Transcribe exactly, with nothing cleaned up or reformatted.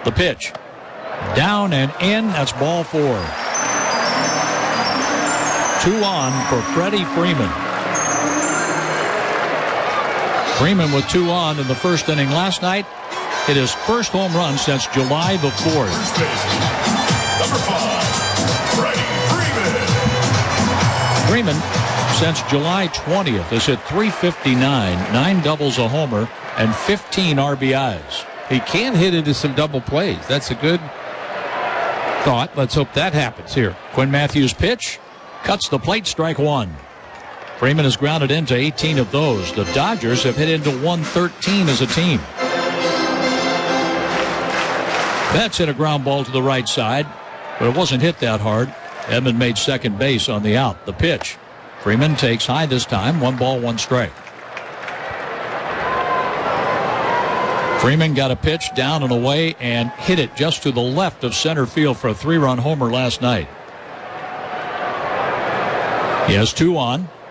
The pitch. Down and in. That's ball four. Two on for Freddie Freeman. Freeman with two on in the first inning last night. Hit his first home run since July the fourth. First baseman, number five, Freddie Freeman. Freeman, since July twentieth, has hit three fifty-nine, nine doubles, a homer, and fifteen R B Is. He can hit into some double plays. That's a good thought. Let's hope that happens here. Quinn Matthews' pitch cuts the plate, strike one. Freeman has grounded into eighteen of those. The Dodgers have hit into one thirteen as a team. Betts hit a ground ball to the right side, but it wasn't hit that hard. Edman made second base on the out. The pitch. Freeman takes high this time. One ball, one strike. Freeman got a pitch down and away and hit it just to the left of center field for a three-run homer last night. He has two on.